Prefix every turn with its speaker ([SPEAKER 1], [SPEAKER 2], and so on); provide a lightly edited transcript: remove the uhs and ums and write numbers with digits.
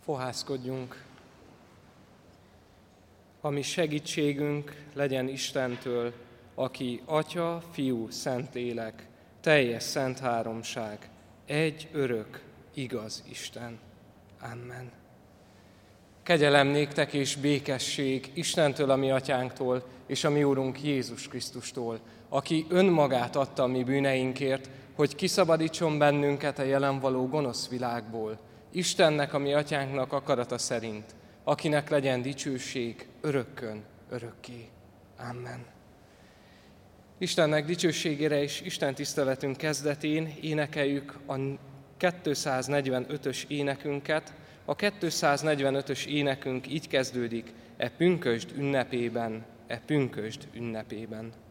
[SPEAKER 1] Fohászkodjunk. A mi segítségünk legyen Istentől, aki Atya, Fiú, Szentlélek, teljes szent háromság, egy örök, igaz Isten. Amen. Kegyelem néktek és békesség Istentől, a mi atyánktól, és a mi Úrunk Jézus Krisztustól, aki önmagát adta a mi bűneinkért, hogy kiszabadítson bennünket a jelen való gonosz világból, Istennek, a mi atyánknak akarata szerint, akinek legyen dicsőség örökkön, örökké. Amen. Istennek dicsőségére és Isten tiszteletünk kezdetén énekeljük a 245-ös énekünket. A 245-ös énekünk így kezdődik: e pünkösd ünnepében, e pünkösd ünnepében.